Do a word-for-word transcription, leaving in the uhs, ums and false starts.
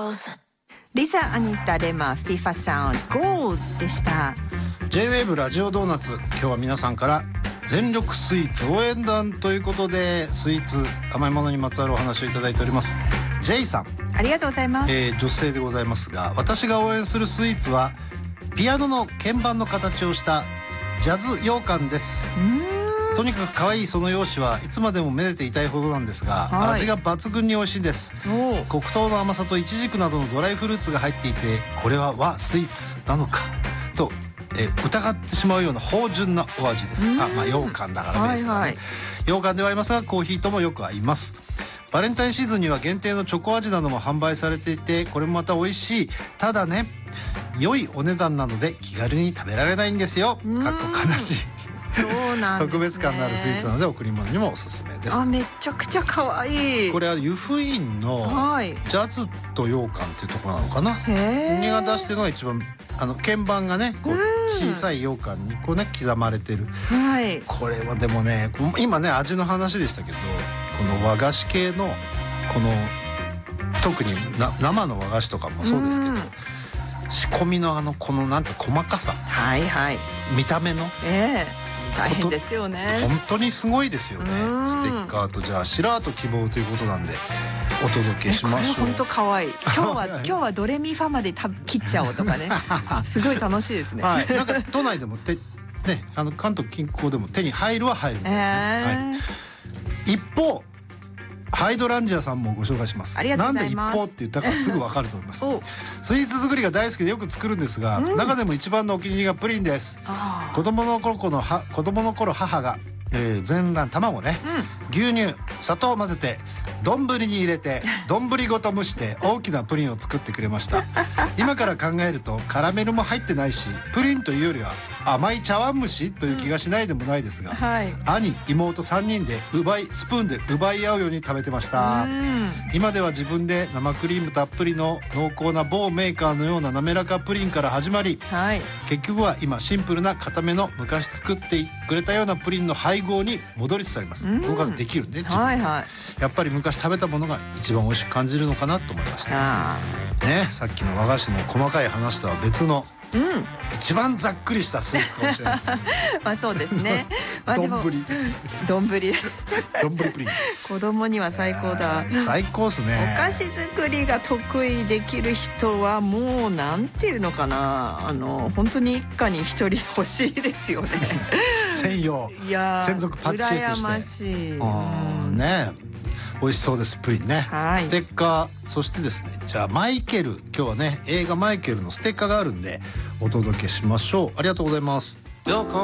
リサ・アニタ・レマ、フィファサウンド、ゴーズでした。 ジェイウェーブ ラジオドーナツ、今日は皆さんから全力スイーツ応援団ということで、スイーツ甘いものにまつわるお話をいただいております。 J さん、 ありがとうございます。 えー、女性でございますが、私が応援するスイーツはピアノの鍵盤の形をしたジャズ羊羹です。とにかく可愛いその容姿はいつまでもめでていたいほどなんですが、はい、味が抜群に美味しいです。黒糖の甘さとイチジクなどのドライフルーツが入っていて、これは和スイーツなのかと、えー、疑ってしまうような芳醇なお味です。あ、まあ羊羹だからベースがね、はいはい、羊羹ではありますがコーヒーともよく合います。バレンタインシーズンには限定のチョコ味なども販売されていて、これもまた美味しい。ただね、良いお値段なので気軽に食べられないんですよ。かっこ悲しい。 そうなんですね、 特別感のあるスイーツなので贈り物にもおすすめです。 あ、めちゃくちゃ可愛い。 これは湯布院のジャズと羊羹っていうところなのかな、にが出してるのが一番、あの鍵盤がねこう小さい羊羹にこうね刻まれてる、はい、これはでもね、今ね味の話でしたけど、この和菓子系のこの特にな生の和菓子とかもそうですけど、仕込みのあのこのなんて細かさ、はいはい、見た目の、えー大変ですよね。本当にすごいですよね。ステッカーとじゃあ白跡希望ということなんでお届けしましょう。 本当可愛い。今日は今日はドレミファまでた切っちゃおうとかね。すごい楽しいですね。 はい。なんか都内でもてね、あの関東近郊でも手に入るは入るんですね。はい、一方。ハイドランジャーさんもご紹介します。なんで一方って言ったかすぐ分かると思います。スイーツ作りが大好きでよく作るんですが、うん、中でも一番のお気に入りがプリンです。子供の頃の子供の頃母が、えー、全卵卵ね、うん、牛乳砂糖を混ぜて丼に入れて丼ごと蒸して大きなプリンを作ってくれました。今から考えるとカラメルも入ってないし、プリンというよりは甘い茶碗蒸しという気がしないでもないですが、うん、はい、兄妹さんにんで奪いスプーンで奪い合うように食べてました。今では自分で生クリームたっぷりの濃厚な某メーカーのような滑らかプリンから始まり、はい、結局は今シンプルな固めの昔作ってくれたようなプリンの配合に戻りつつあります。この方できるね、自分で、はいはい、やっぱり昔食べたものが一番美味しく感じるのかなと思いましたね。さっきの和菓子の細かい話とは別の、うん、一番ざっくりしたスイーツかもしれないですね。 まあそうですね。どんぶり、どんぶり、 どんぶりプリン。 子供には最高だ。 最高ですね。 お菓子作りが得意できる人はもうなんていうのかな、あの本当に一家に一人欲しいですよね。 専用、専属パティシエとして。羨ましい。あね。美味しそうです。プリンね、ステッカー、そしてですね、じゃあマイケル、今日はね映画マイケルのステッカーがあるんでお届けしましょう。ありがとうございます。